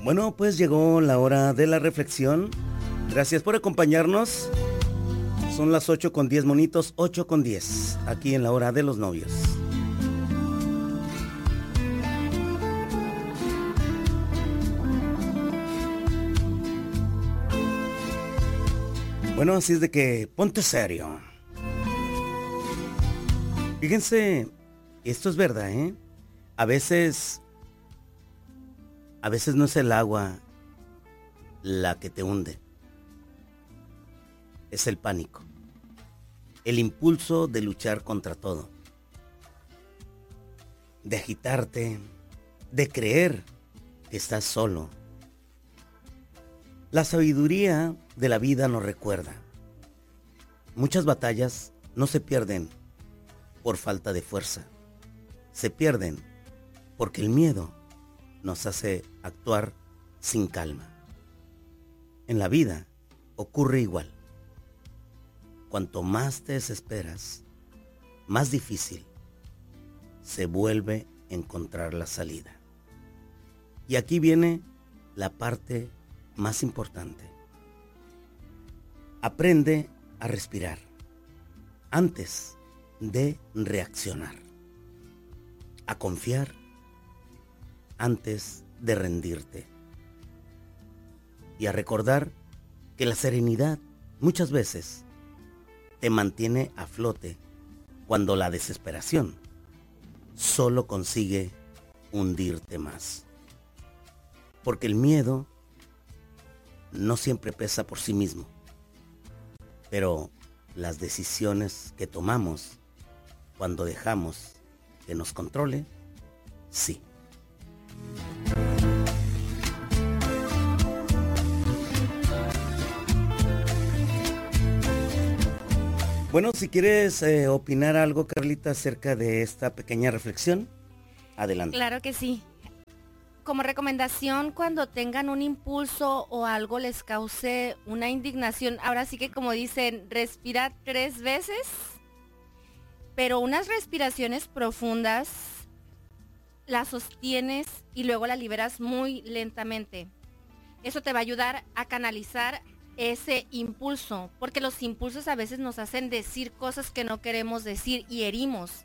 Bueno, pues llegó la hora de la reflexión. Gracias por acompañarnos. Son las 8:10 monitos, 8:10, aquí en la hora de los novios. Bueno, así es de que ponte serio. Fíjense, esto es verdad, ¿eh? A veces no es el agua la que te hunde. Es el pánico, el impulso de luchar contra todo, de agitarte, de creer que estás solo. La sabiduría de la vida nos recuerda, muchas batallas no se pierden por falta de fuerza, se pierden porque el miedo nos hace actuar sin calma. En la vida ocurre igual. Cuanto más te desesperas, más difícil se vuelve encontrar la salida. Y aquí viene la parte más importante. Aprende a respirar antes de reaccionar, a confiar antes de rendirte y a recordar que la serenidad muchas veces te mantiene a flote cuando la desesperación solo consigue hundirte más. Porque el miedo no siempre pesa por sí mismo, pero las decisiones que tomamos cuando dejamos que nos controle, sí. Bueno, si quieres opinar algo, Carlita, acerca de esta pequeña reflexión, adelante. Claro que sí. Como recomendación, cuando tengan un impulso o algo les cause una indignación, ahora sí que como dicen, respira 3 veces, pero unas respiraciones profundas, las sostienes y luego la liberas muy lentamente. Eso te va a ayudar a canalizar ese impulso, porque los impulsos a veces nos hacen decir cosas que no queremos decir y herimos.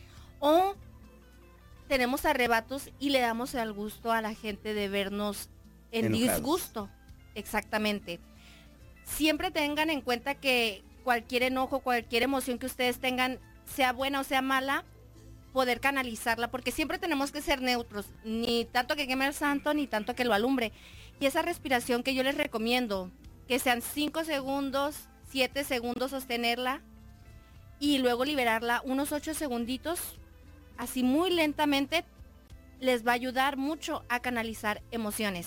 O tenemos arrebatos y le damos el gusto a la gente de vernos en Enojados. disgusto. Exactamente. Siempre tengan en cuenta que cualquier enojo, cualquier emoción que ustedes tengan, sea buena o sea mala, poder canalizarla, porque siempre tenemos que ser neutros, ni tanto que queme el santo, ni tanto que lo alumbre. Y esa respiración que yo les recomiendo, que sean 5 segundos, 7 segundos sostenerla y luego liberarla unos 8 segunditos, así muy lentamente, les va a ayudar mucho a canalizar emociones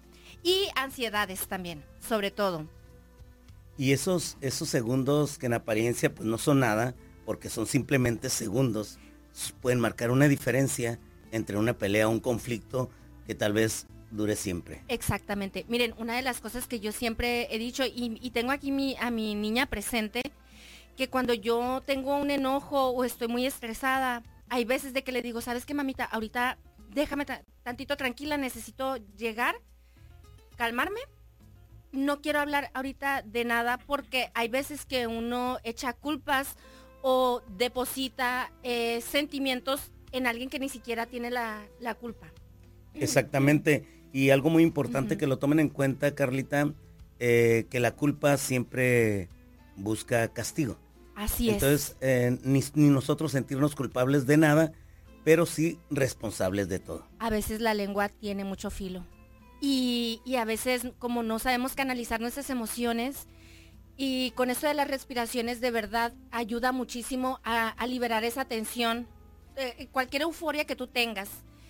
y ansiedades también, sobre todo. Y esos segundos que en apariencia pues no son nada, porque son simplemente segundos, pueden marcar una diferencia entre una pelea o un conflicto que tal vez dure siempre. Exactamente. Miren, una de las cosas que yo siempre he dicho, y tengo aquí a mi niña presente, que cuando yo tengo un enojo o estoy muy estresada, hay veces de que le digo, ¿sabes qué, mamita? Ahorita déjame tantito tranquila, necesito llegar, calmarme. No quiero hablar ahorita de nada porque hay veces que uno echa culpas o deposita sentimientos en alguien que ni siquiera tiene la culpa. Exactamente. Y algo muy importante que lo tomen en cuenta, Carlita, que la culpa siempre busca castigo. Así Entonces, ni nosotros sentirnos culpables de nada, pero sí responsables de todo. A veces la lengua tiene mucho filo. Y a veces, como no sabemos canalizar nuestras emociones, y con esto de las respiraciones, de verdad, ayuda muchísimo a liberar esa tensión, cualquier euforia que tú tengas.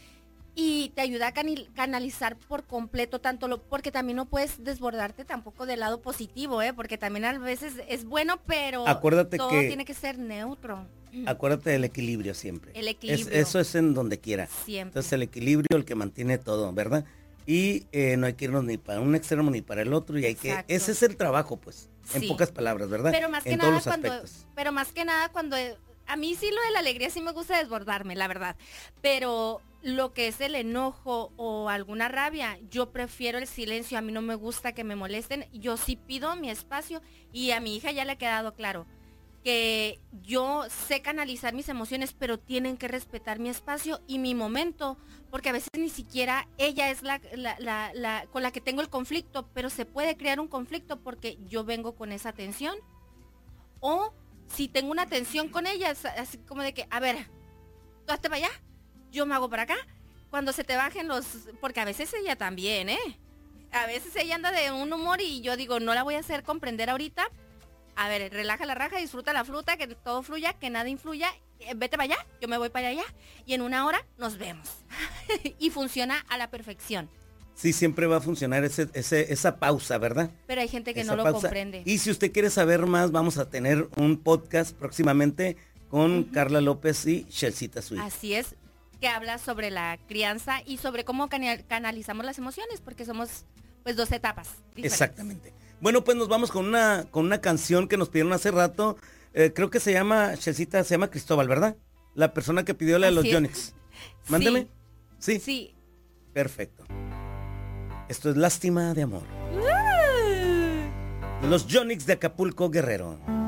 Y te ayuda a canalizar por completo porque también no puedes desbordarte tampoco del lado positivo, porque también a veces es bueno, pero Acuérdate todo que tiene que ser neutro. Acuérdate del equilibrio siempre. El equilibrio. Eso es en donde quiera. Siempre. Entonces el equilibrio el que mantiene todo, ¿verdad? Y no hay que irnos ni para un extremo ni para el otro y Exacto. ese es el trabajo, pues, en Sí. pocas palabras, ¿verdad? Pero más que en nada todos los cuando, aspectos. pero más que nada cuando A mí sí lo de la alegría sí me gusta desbordarme, la verdad. Pero lo que es el enojo o alguna rabia, yo prefiero el silencio. A mí no me gusta que me molesten. Yo sí pido mi espacio y a mi hija ya le ha quedado claro que yo sé canalizar mis emociones, pero tienen que respetar mi espacio y mi momento, porque a veces ni siquiera ella es la con la que tengo el conflicto, pero se puede crear un conflicto porque yo vengo con esa tensión. O si tengo una tensión con ella, así como de que, a ver, tú hazte para allá, yo me hago para acá. Cuando se te bajen porque a veces ella también, a veces ella anda de un humor y yo digo, no la voy a hacer comprender ahorita. A ver, relaja la raja, disfruta la fruta, que todo fluya, que nada influya. Vete para allá, yo me voy para allá y en una hora nos vemos. Y funciona a la perfección. Sí, siempre va a funcionar esa pausa, ¿verdad? Pero hay gente que Esa no lo pausa. comprende. Y si usted quiere saber más, vamos a tener un podcast próximamente con Carla López y Chelcita Sweet. Así es, que habla sobre la crianza y sobre cómo canalizamos las emociones, porque somos pues 2 etapas diferentes. Exactamente. Bueno, pues nos vamos con una canción que nos pidieron hace rato. Creo que se llama, Chelcita, se llama Cristóbal, ¿verdad? La persona que pidió la de los Yonix. Mándeme. Sí. Sí. Perfecto. Esto es Lástima de Amor. Los Yonix de Acapulco, Guerrero.